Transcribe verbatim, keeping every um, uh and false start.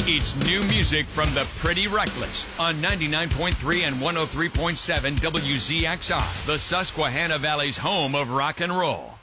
It's new music from the Pretty Reckless on ninety-nine point three and one oh three point seven W Z X R, the Susquehanna Valley's home of rock and roll.